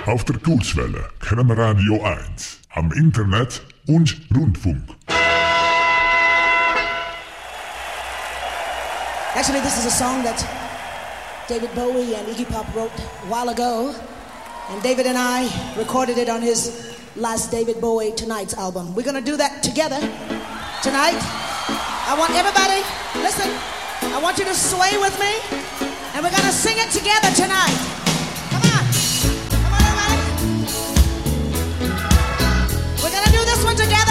Auf der Kurzwelle, Radio 1, am Internet und Rundfunk. Actually, this is a song that David Bowie and Iggy Pop wrote a while ago, and David and I recorded it on his last David Bowie Tonight's album. We're gonna do that together tonight. I want everybody, listen, I want you to sway with me, and we're gonna sing it together tonight. Come on, everybody. We're gonna do this one together.